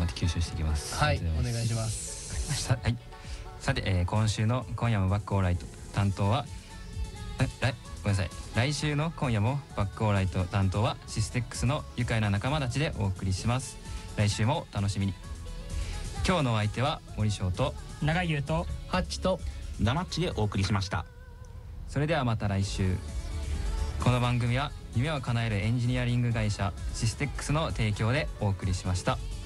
って吸収していきます。 はい、お願いします。 はい、さて、今夜もバックオーライト担当はごめんなさい、来週の今夜もバックオーライト担当はシステックスの愉快な仲間たちでお送りします。来週も楽しみに。今日のお相手は森翔と長井優とハッチとダマッチでお送りしました。 それではまた来週。この番組は夢を叶えるエンジニアリング会社システックスの提供でお送りしました。